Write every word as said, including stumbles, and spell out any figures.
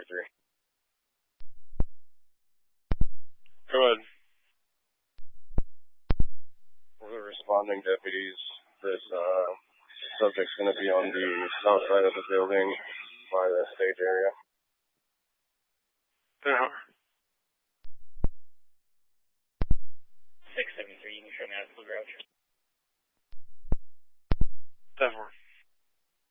forty-three. Go ahead. We're the responding deputies. This uh, subject's going to be on the south side of the building by the stage area. Uh-huh. six seventy-three, you can show me out of the garage.